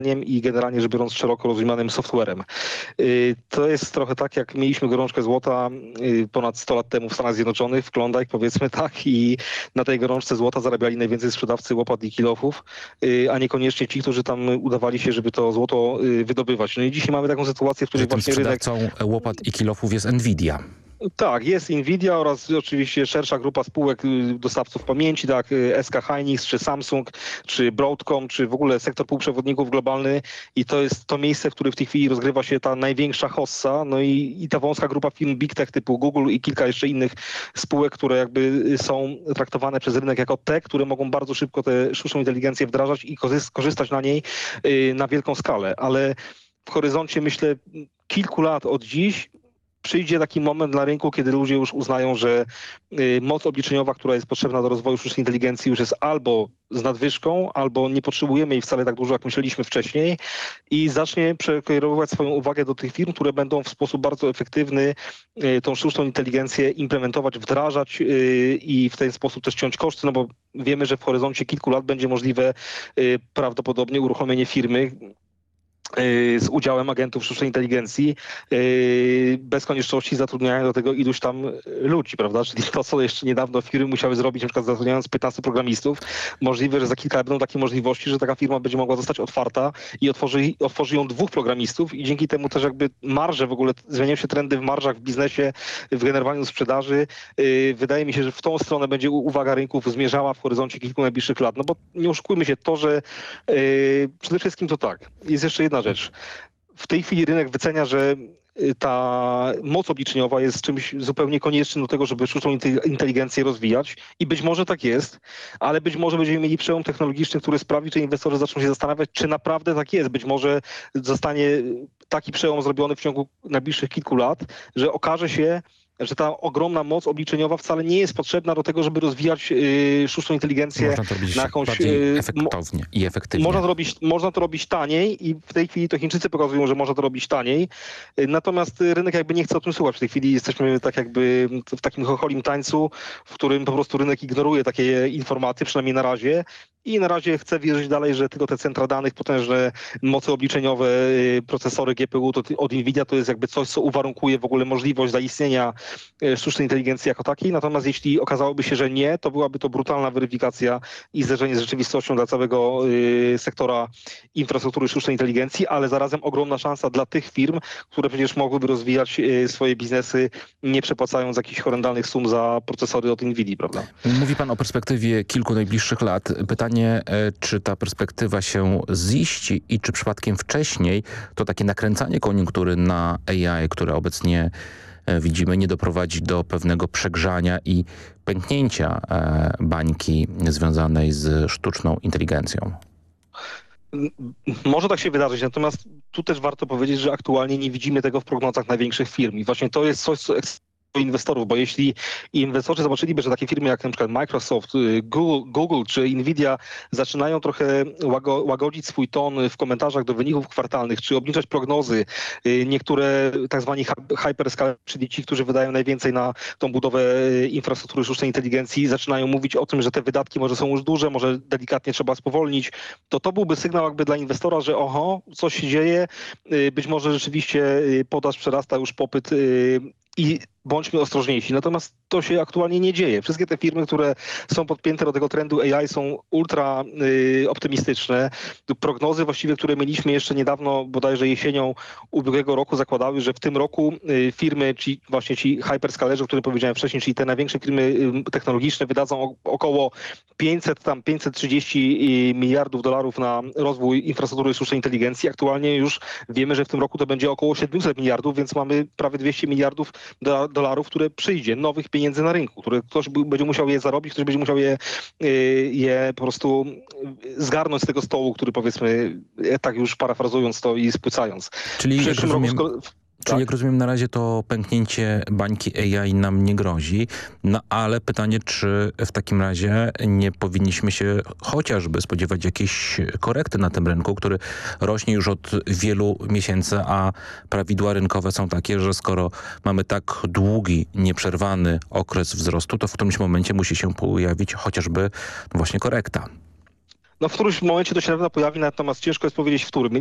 i generalnie rzecz biorąc szeroko rozumianym softwarem. To jest trochę tak, jak mieliśmy gorączkę złota ponad 100 lat temu w Stanach Zjednoczonych, w Klondike powiedzmy tak, i na tej gorączce złota zarabiali najwięcej sprzedawcy łopat i kilofów, a niekoniecznie ci, którzy tam udawali się, żeby to złoto wydobywać. No i dzisiaj mamy taką sytuację, w której właśnie rynek... Sprzedawcą łopat i kilofów jest Nvidia. Tak, jest Nvidia oraz oczywiście szersza grupa spółek dostawców pamięci, tak, SK Hynix, czy Samsung, czy Broadcom, czy w ogóle sektor półprzewodników globalny i to jest to miejsce, w którym w tej chwili rozgrywa się ta największa hossa, no i ta wąska grupa firm Big Tech typu Google i kilka jeszcze innych spółek, które jakby są traktowane przez rynek jako te, które mogą bardzo szybko tę sztuczną inteligencję wdrażać i korzystać na niej na wielką skalę, ale w horyzoncie myślę kilku lat od dziś przyjdzie taki moment na rynku, kiedy ludzie już uznają, że moc obliczeniowa, która jest potrzebna do rozwoju sztucznej inteligencji już jest albo z nadwyżką, albo nie potrzebujemy jej wcale tak dużo, jak myśleliśmy wcześniej i zacznie przekierowywać swoją uwagę do tych firm, które będą w sposób bardzo efektywny tą sztuczną inteligencję implementować, wdrażać i w ten sposób też ciąć koszty, no bo wiemy, że w horyzoncie kilku lat będzie możliwe prawdopodobnie uruchomienie firmy z udziałem agentów sztucznej inteligencji bez konieczności zatrudniania do tego iluś tam ludzi, prawda? Czyli to, co jeszcze niedawno firmy musiały zrobić, na przykład zatrudniając 15 programistów, możliwe, że za kilka lat będą takie możliwości, że taka firma będzie mogła zostać otwarta i otworzy ją 2 programistów i dzięki temu też jakby marże w ogóle, zmieniają się trendy w marżach, w biznesie, w generowaniu sprzedaży. Wydaje mi się, że w tą stronę będzie uwaga rynków zmierzała w horyzoncie kilku najbliższych lat. No bo nie oszukujmy się, to, że przede wszystkim to tak, jest jeszcze jedna rzecz. W tej chwili rynek wycenia, że ta moc obliczeniowa jest czymś zupełnie koniecznym do tego, żeby sztuczną inteligencję rozwijać i być może tak jest, ale być może będziemy mieli przełom technologiczny, który sprawi, że inwestorzy zaczną się zastanawiać, czy naprawdę tak jest. Być może zostanie taki przełom zrobiony w ciągu najbliższych kilku lat, że okaże się, że ta ogromna moc obliczeniowa wcale nie jest potrzebna do tego, żeby rozwijać sztuczną inteligencję można to robić na jakąś... bardziej efektownie i efektywnie. Można to robić taniej i w tej chwili to Chińczycy pokazują, że można to robić taniej. Natomiast rynek jakby nie chce o tym słuchać. W tej chwili jesteśmy tak jakby w takim chocholim tańcu, w którym po prostu rynek ignoruje takie informacje, przynajmniej na razie. I na razie chcę wierzyć dalej, że tylko te centra danych, potężne moce obliczeniowe, procesory GPU to od Nvidia to jest jakby coś, co uwarunkuje w ogóle możliwość zaistnienia sztucznej inteligencji jako takiej. Natomiast jeśli okazałoby się, że nie, to byłaby to brutalna weryfikacja i zderzenie z rzeczywistością dla całego sektora infrastruktury sztucznej inteligencji, ale zarazem ogromna szansa dla tych firm, które przecież mogłyby rozwijać swoje biznesy, nie przepłacając jakichś horrendalnych sum za procesory od Nvidii, prawda? Mówi pan o perspektywie kilku najbliższych lat. Pytanie, czy ta perspektywa się ziści i czy przypadkiem wcześniej to takie nakręcanie koniunktury na AI, które obecnie widzimy, nie doprowadzi do pewnego przegrzania i pęknięcia bańki związanej z sztuczną inteligencją? Może tak się wydarzyć, natomiast tu też warto powiedzieć, że aktualnie nie widzimy tego w prognozach największych firm i właśnie to jest coś, co inwestorów, bo jeśli inwestorzy zobaczyliby, że takie firmy jak na przykład Microsoft, Google czy Nvidia zaczynają trochę łagodzić swój ton w komentarzach do wyników kwartalnych, czy obniżać prognozy, niektóre tak zwani hyperscale, czyli ci, którzy wydają najwięcej na tą budowę infrastruktury sztucznej inteligencji, zaczynają mówić o tym, że te wydatki może są już duże, może delikatnie trzeba spowolnić, to byłby sygnał jakby dla inwestora, że oho, coś się dzieje, być może rzeczywiście podaż przerasta już popyt i bądźmy ostrożniejsi. Natomiast to się aktualnie nie dzieje. Wszystkie te firmy, które są podpięte do tego trendu AI są ultra optymistyczne. Prognozy właściwie, które mieliśmy jeszcze niedawno, bodajże jesienią ubiegłego roku, zakładały, że w tym roku firmy, ci hyperscalerzy, o których powiedziałem wcześniej, czyli te największe firmy technologiczne wydadzą około 530 miliardów dolarów na rozwój infrastruktury sztucznej inteligencji. Aktualnie już wiemy, że w tym roku to będzie około 700 miliardów, więc mamy prawie 200 miliardów dolarów, które przyjdzie, nowych pieniędzy na rynku, które ktoś będzie musiał je zarobić, ktoś będzie musiał je po prostu zgarnąć z tego stołu, który powiedzmy, tak już parafrazując to i spłycając. Czyli jak rozumiem, na razie to pęknięcie bańki AI nam nie grozi, no ale pytanie, czy w takim razie nie powinniśmy się chociażby spodziewać jakiejś korekty na tym rynku, który rośnie już od wielu miesięcy, a prawidła rynkowe są takie, że skoro mamy tak długi, nieprzerwany okres wzrostu, to w którymś momencie musi się pojawić chociażby właśnie korekta. No w którymś momencie to się na pewno pojawi, natomiast ciężko jest powiedzieć w którym.